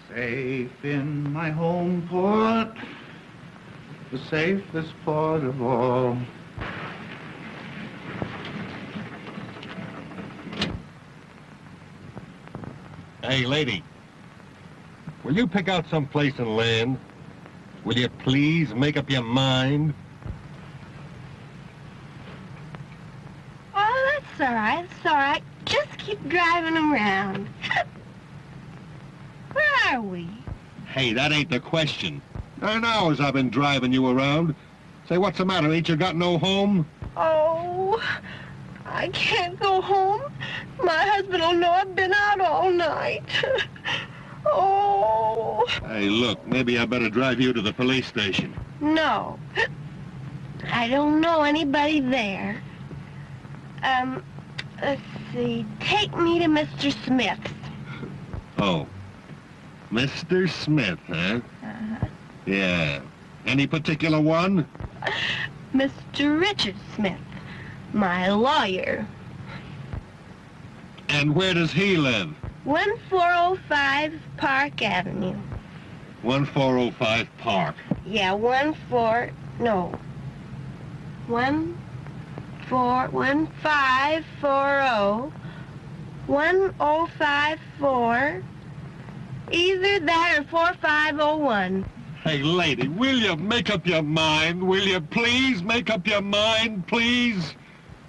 Safe in my home port, the safest port of all. Hey, lady, will you pick out some place and land? Will you please make up your mind? Oh, that's all right. It's all right. Just keep driving around. Where are we? Hey, that ain't the question. 9 hours I've been driving you around. Say, what's the matter? Ain't you got no home? Oh, I can't go home. My husband will know I've been out all night. Oh. Hey, look, maybe I better drive you to the police station. No. I don't know anybody there. Let's see. Take me to Mr. Smith's. Oh, Mr. Smith, huh? Uh-huh. Yeah. Any particular one? Mr. Richard Smith, my lawyer. And where does he live? 1405 Park Avenue. 1405 Park. Yeah, 1540. 1054. Either that or 4501. Hey, lady, will you make up your mind? Will you please make up your mind, please?